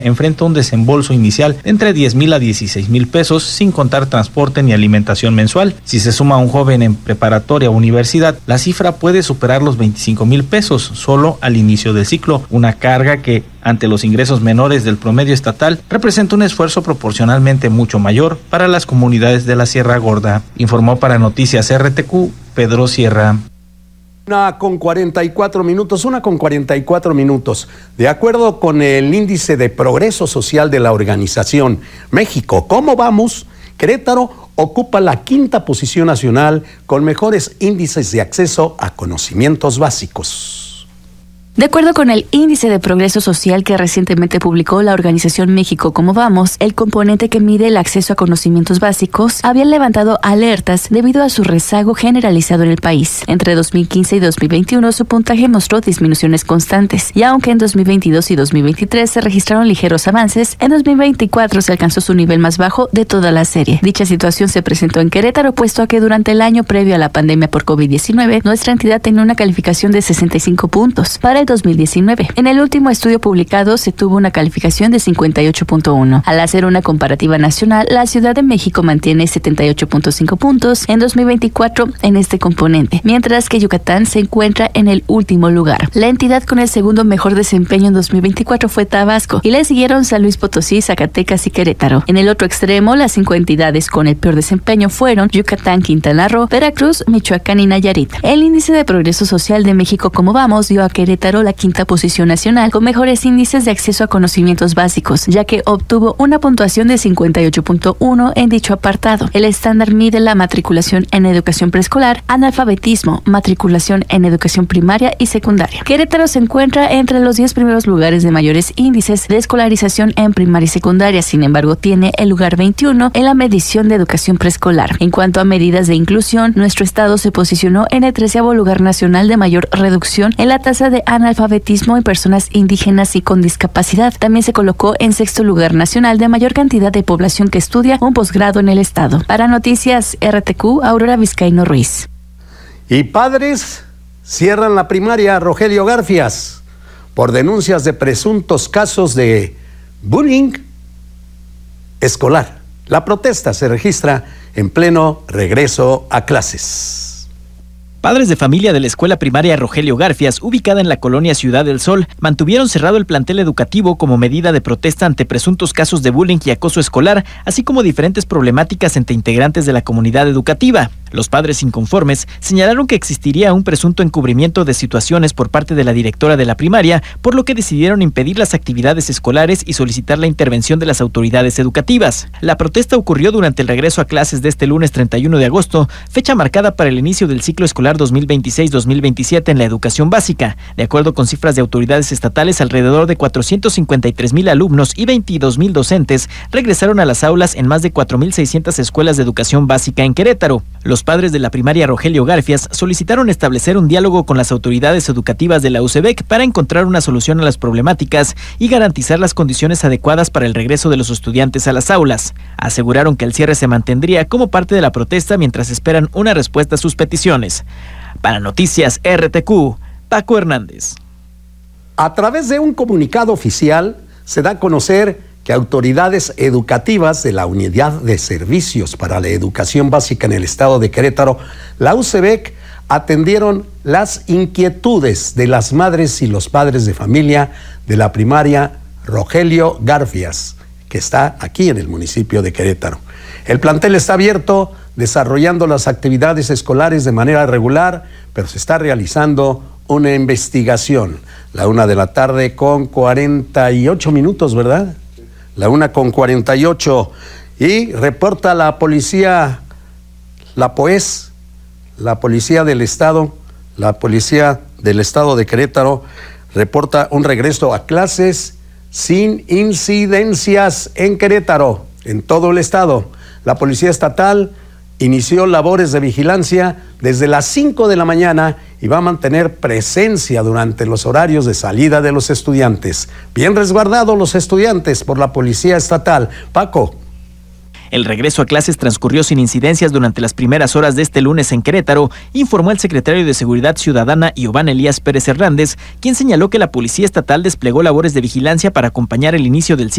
enfrenta un desembolso inicial de entre 10,000 a 16,000 pesos, sin contar transporte ni alimentación mensual. Si se suma un joven en preparatoria o universidad, la cifra puede superar los 25,000 pesos solo al inicio del ciclo, una carga que, ante los ingresos menores del promedio estatal, representa un esfuerzo proporcionalmente mucho mayor para las comunidades de la Sierra Gorda. Informó para Noticias RTQ, Pedro Sierra. 1:44 minutos. De acuerdo con el índice de progreso social de la organización México, ¿cómo vamos? Querétaro ocupa la 5ª posición nacional con mejores índices de acceso a conocimientos básicos. De acuerdo con el Índice de Progreso Social que recientemente publicó la organización México Cómo Vamos, el componente que mide el acceso a conocimientos básicos había levantado alertas debido a su rezago generalizado en el país. Entre 2015 y 2021 su puntaje mostró disminuciones constantes, y aunque en 2022 y 2023 se registraron ligeros avances, en 2024 se alcanzó su nivel más bajo de toda la serie. Dicha situación se presentó en Querétaro, puesto a que durante el año previo a la pandemia por COVID-19, nuestra entidad tenía una calificación de 65 puntos. Para el 2019. En el último estudio publicado se tuvo una calificación de 58.1. Al hacer una comparativa nacional, la Ciudad de México mantiene 78.5 puntos en 2024 en este componente, mientras que Yucatán se encuentra en el último lugar. La entidad con el segundo mejor desempeño en 2024 fue Tabasco, y le siguieron San Luis Potosí, Zacatecas y Querétaro. En el otro extremo, las 5 entidades con el peor desempeño fueron Yucatán, Quintana Roo, Veracruz, Michoacán y Nayarit. El Índice de Progreso Social de México Cómo Vamos dio a Querétaro la 5ª posición nacional con mejores índices de acceso a conocimientos básicos, ya que obtuvo una puntuación de 58.1 en dicho apartado. El estándar mide la matriculación en educación preescolar, analfabetismo, matriculación en educación primaria y secundaria. Querétaro se encuentra entre los 10 primeros lugares de mayores índices de escolarización en primaria y secundaria, sin embargo tiene el lugar 21 en la medición de educación preescolar. En cuanto a medidas de inclusión, nuestro estado se posicionó en el 13º lugar nacional de mayor reducción en la tasa de analfabetismo en personas indígenas y con discapacidad. También se colocó en 6º lugar nacional de mayor cantidad de población que estudia un posgrado en el estado. Para Noticias RTQ, Aurora Vizcaíno Ruiz. Y padres cierran la primaria Rogelio Garfias por denuncias de presuntos casos de bullying escolar. La protesta se registra en pleno regreso a clases. Padres de familia de la escuela primaria Rogelio Garfias, ubicada en la colonia Ciudad del Sol, mantuvieron cerrado el plantel educativo como medida de protesta ante presuntos casos de bullying y acoso escolar, así como diferentes problemáticas entre integrantes de la comunidad educativa. Los padres inconformes señalaron que existiría un presunto encubrimiento de situaciones por parte de la directora de la primaria, por lo que decidieron impedir las actividades escolares y solicitar la intervención de las autoridades educativas. La protesta ocurrió durante el regreso a clases de este lunes 31 de agosto, fecha marcada para el inicio del ciclo escolar 2026-2027 en la educación básica. De acuerdo con cifras de autoridades estatales, alrededor de 453,000 alumnos y 22,000 docentes regresaron a las aulas en más de 4,600 escuelas de educación básica en Querétaro. Los padres de la primaria Rogelio Garfias solicitaron establecer un diálogo con las autoridades educativas de la UCEBEC para encontrar una solución a las problemáticas y garantizar las condiciones adecuadas para el regreso de los estudiantes a las aulas. Aseguraron que el cierre se mantendría como parte de la protesta mientras esperan una respuesta a sus peticiones. Para Noticias RTQ, Paco Hernández. A través de un comunicado oficial se da a conocer que autoridades educativas de la Unidad de Servicios para la Educación Básica en el estado de Querétaro, la UCEBEC, atendieron las inquietudes de las madres y los padres de familia de la primaria Rogelio Garfias, que está aquí en el municipio de Querétaro. El plantel está abierto, desarrollando las actividades escolares de manera regular, pero se está realizando una investigación. La 1:48 p.m, ¿verdad? La 1:48 y reporta la policía, la POES, la policía del estado de Querétaro, reporta un regreso a clases sin incidencias en Querétaro, en todo el estado. La policía estatal inició labores de vigilancia desde las 5 de la mañana y va a mantener presencia durante los horarios de salida de los estudiantes. Bien resguardados los estudiantes por la policía estatal. Paco. El regreso a clases transcurrió sin incidencias durante las primeras horas de este lunes en Querétaro, informó el secretario de Seguridad Ciudadana Iván Elías Pérez Hernández, quien señaló que la Policía Estatal desplegó labores de vigilancia para acompañar el inicio del